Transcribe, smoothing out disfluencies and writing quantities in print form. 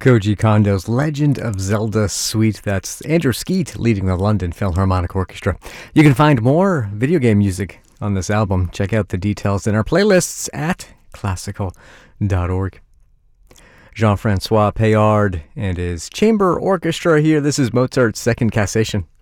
Koji Kondo's Legend of Zelda Suite. That's Andrew Skeet leading the London Philharmonic Orchestra. You can find more video game music on this album. Check out the details in our playlists at classical.org. Jean-Francois Payard and his chamber orchestra here. This is Mozart's Second Cassation.